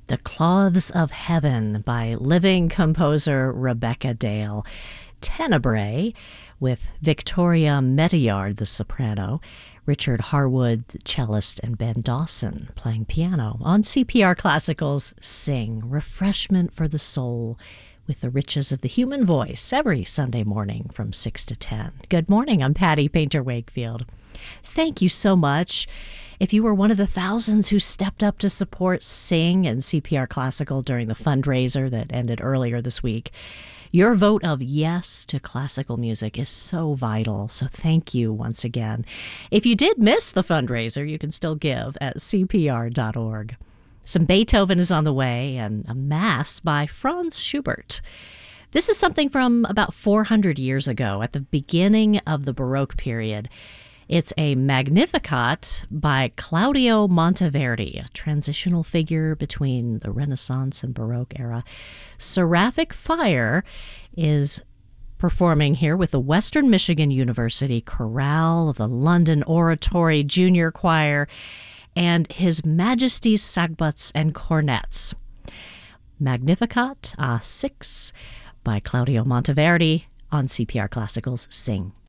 The Cloths of Heaven by living composer Rebecca Dale. Tenebrae with Victoria Meteyard, the soprano, Richard Harwood, cellist, and Ben Dawson playing piano on CPR Classical's Sing, Refreshment for the Soul, with the riches of the human voice every Sunday morning from 6 to 10. Good morning, I'm Patty Painter Wakefield. Thank you so much. If you were one of the thousands who stepped up to support Sing and CPR Classical during the fundraiser that ended earlier this week, your vote of yes to classical music is so vital, so thank you once again. If you did miss the fundraiser, you can still give at cpr.org. Some Beethoven is on the way, and a Mass by Franz Schubert. This is something from about 400 years ago, at the beginning of the Baroque period. It's a Magnificat by Claudio Monteverdi, a transitional figure between the Renaissance and Baroque era. Seraphic Fire is performing here with the Western Michigan University Chorale, the London Oratory Junior Choir, and His Majesty's Sagbutts and Cornets. Magnificat A6 by Claudio Monteverdi on CPR Classical's Sing.